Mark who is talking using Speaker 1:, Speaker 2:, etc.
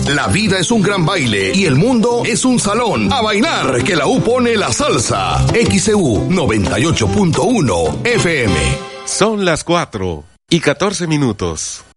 Speaker 1: La vida es un gran baile y el mundo es un salón. A bailar, que la U pone la salsa. XEU 98.1 FM.
Speaker 2: Son las 4:14.